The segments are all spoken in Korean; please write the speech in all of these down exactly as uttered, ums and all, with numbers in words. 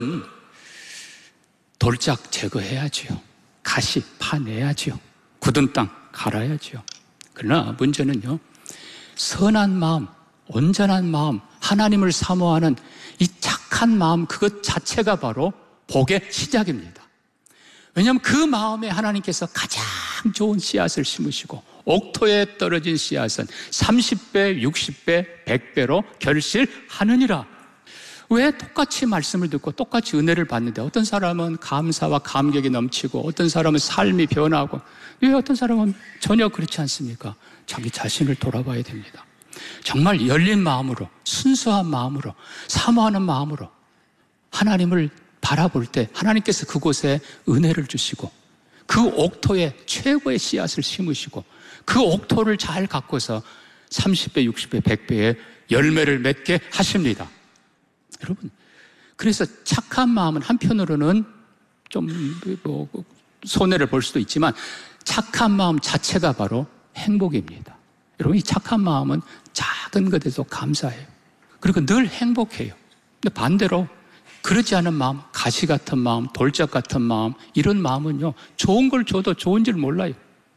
돌짝 제거해야지요. 가시 파내야지요. 굳은 땅 갈아야지요. 그러나 문제는요, 선한 마음, 온전한 마음, 하나님을 사모하는 이 착한 마음, 그것 자체가 바로 복의 시작입니다. 왜냐하면 그 마음에 하나님께서 가장 좋은 씨앗을 심으시고 옥토에 떨어진 씨앗은 삼십 배, 육십 배, 백 배로 결실하느니라. 왜 똑같이 말씀을 듣고 똑같이 은혜를 받는데 어떤 사람은 감사와 감격이 넘치고 어떤 사람은 삶이 변하고 왜 어떤 사람은 전혀 그렇지 않습니까? 자기 자신을 돌아봐야 됩니다. 정말 열린 마음으로, 순수한 마음으로, 사모하는 마음으로 하나님을 바라볼 때 하나님께서 그곳에 은혜를 주시고 그 옥토에 최고의 씨앗을 심으시고 그 옥토를 잘 가꿔서 삼십 배, 육십 배, 백 배의 열매를 맺게 하십니다. 여러분, 그래서 착한 마음은 한편으로는 좀 뭐 손해를 볼 수도 있지만 착한 마음 자체가 바로 행복입니다. 여러분, 이 착한 마음은 작은 것에도 감사해요. 그리고 늘 행복해요. 근데 반대로 그러지 않은 마음, 가시 같은 마음, 돌짝 같은 마음, 이런 마음은요, 좋은 걸 줘도 좋은 줄 몰라요.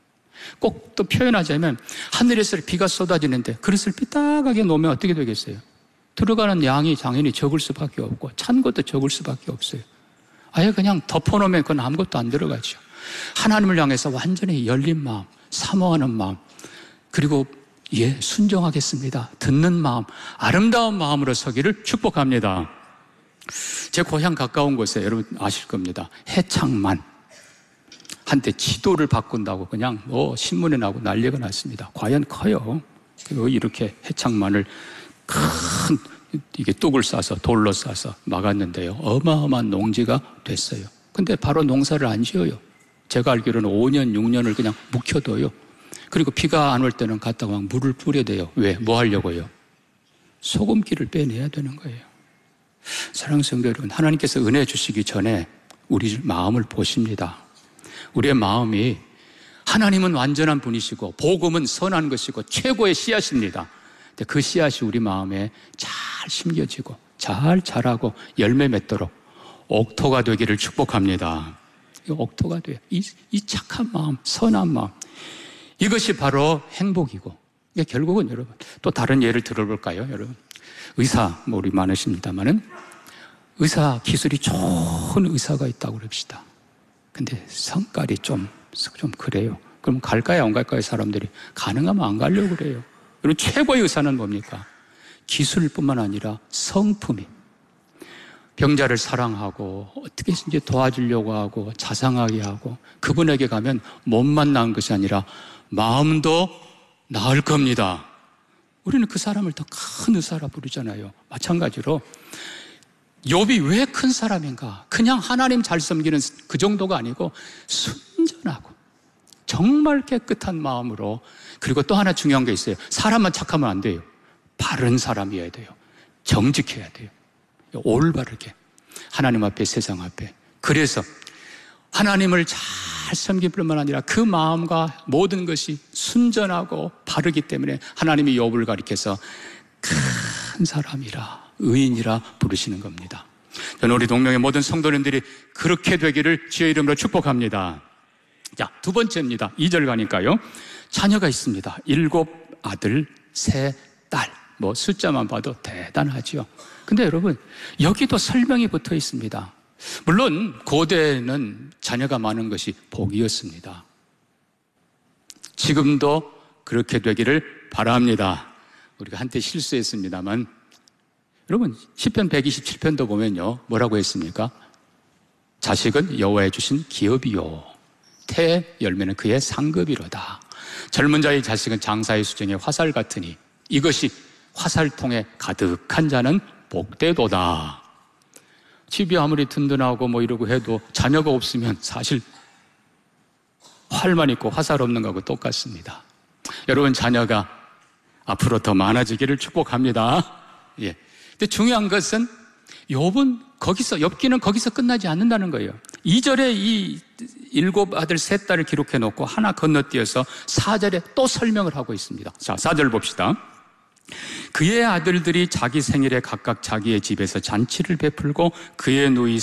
꼭 또 표현하자면 하늘에서 비가 쏟아지는데 그릇을 삐딱하게 놓으면 어떻게 되겠어요? 들어가는 양이 당연히 적을 수밖에 없고 찬 것도 적을 수밖에 없어요. 아예 그냥 덮어놓으면 그건 아무것도 안 들어가죠. 하나님을 향해서 완전히 열린 마음, 사모하는 마음, 그리고 예, 순종하겠습니다. 듣는 마음, 아름다운 마음으로 서기를 축복합니다. 제 고향 가까운 곳에 여러분 아실 겁니다. 해창만. 한때 지도를 바꾼다고 그냥 뭐 신문에 나고 난리가 났습니다. 과연 커요. 그리고 이렇게 해창만을 큰 이게 뚝을 싸서 돌로 싸서 막았는데요. 어마어마한 농지가 됐어요. 근데 바로 농사를 안 지어요. 제가 알기로는 오 년, 육 년을 그냥 묵혀둬요. 그리고 비가 안 올 때는 갔다가 막 물을 뿌려대요. 왜? 뭐 하려고요? 소금기를 빼내야 되는 거예요. 사랑하는 성도 여러분, 하나님께서 은혜 주시기 전에 우리 마음을 보십니다. 우리의 마음이 하나님은 완전한 분이시고 복음은 선한 것이고 최고의 씨앗입니다. 근데 그 씨앗이 우리 마음에 잘 심겨지고 잘 자라고 열매 맺도록 옥토가 되기를 축복합니다. 이 옥토가 돼요. 이, 이 착한 마음, 선한 마음, 이것이 바로 행복이고, 이게 결국은 여러분 또 다른 예를 들어볼까요? 여러분, 의사 뭐 우리 많으십니다만은 의사 기술이 좋은 의사가 있다고 그럽시다. 근데 성깔이 좀, 좀 그래요. 그럼 갈까요, 안 갈까요? 사람들이 가능하면 안 가려고 그래요. 여러분, 최고의 의사는 뭡니까? 기술뿐만 아니라 성품이. 병자를 사랑하고 어떻게 이제 도와주려고 하고 자상하게 하고, 그분에게 가면 몸만 나은 것이 아니라 마음도 나을 겁니다. 우리는 그 사람을 더 큰 의사라 부르잖아요. 마찬가지로 욥이 왜 큰 사람인가? 그냥 하나님 잘 섬기는 그 정도가 아니고 순전하고 정말 깨끗한 마음으로, 그리고 또 하나 중요한 게 있어요. 사람만 착하면 안 돼요. 바른 사람이어야 돼요. 정직해야 돼요. 올바르게 하나님 앞에, 세상 앞에. 그래서 하나님을 잘 섬길 뿐만 아니라 그 마음과 모든 것이 순전하고 바르기 때문에 하나님이 욥을 가리켜서 큰 사람이라, 의인이라 부르시는 겁니다. 저는 우리 동명의 모든 성도님들이 그렇게 되기를 주의 이름으로 축복합니다. 자, 두 번째입니다. 이 절 가니까요. 자녀가 있습니다. 일곱 아들, 세 딸. 뭐 숫자만 봐도 대단하죠. 근데 여러분, 여기도 설명이 붙어 있습니다. 물론 고대에는 자녀가 많은 것이 복이었습니다. 지금도 그렇게 되기를 바랍니다. 우리가 한때 실수했습니다만, 여러분 시편 백이십칠 편도 보면요, 뭐라고 했습니까? 자식은 여호와의 주신 기업이요, 태의 열매는 그의 상급이로다. 젊은 자의 자식은 장사의 수정의 화살 같으니 이것이 화살통에 가득한 자는 복되도다. 집이 아무리 든든하고 뭐 이러고 해도 자녀가 없으면 사실 활만 있고 화살 없는 거하고 똑같습니다. 여러분, 자녀가 앞으로 더 많아지기를 축복합니다. 예. 근데 중요한 것은 욥은 거기서, 욥기는 거기서 끝나지 않는다는 거예요. 이 절에 이 일곱 아들 세 딸을 기록해 놓고 하나 건너뛰어서 사 절에 또 설명을 하고 있습니다. 자, 사 절 봅시다. 그의 아들들이 자기 생일에 각각 자기의 집에서 잔치를 베풀고 그의 누이